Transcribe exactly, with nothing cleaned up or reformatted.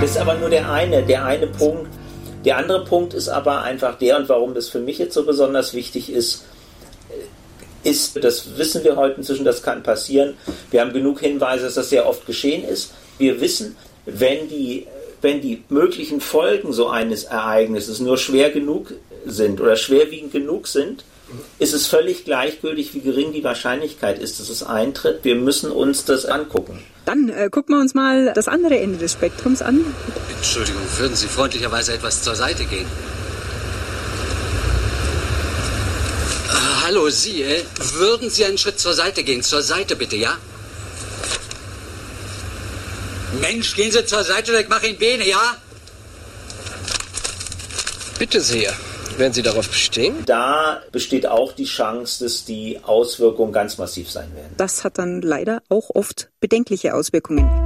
Das ist aber nur der eine, der eine Punkt. Der andere Punkt ist aber einfach der, und warum das für mich jetzt so besonders wichtig ist, ist, das wissen wir heute inzwischen, das kann passieren. Wir haben genug Hinweise, dass das sehr oft geschehen ist. Wir wissen, wenn die, wenn die möglichen Folgen so eines Ereignisses nur schwer genug sind oder schwerwiegend genug sind, ist es völlig gleichgültig, wie gering die Wahrscheinlichkeit ist, dass es eintritt. Wir müssen uns das angucken. Dann äh, gucken wir uns mal das andere Ende des Spektrums an. Entschuldigung, würden Sie freundlicherweise etwas zur Seite gehen? Hallo, Sie, äh, würden Sie einen Schritt zur Seite gehen? Zur Seite bitte, ja? Mensch, gehen Sie zur Seite oder ich mache Ihnen Beine, ja? Bitte sehr, wenn Sie darauf bestehen. Da besteht auch die Chance, dass die Auswirkungen ganz massiv sein werden. Das hat dann leider auch oft bedenkliche Auswirkungen.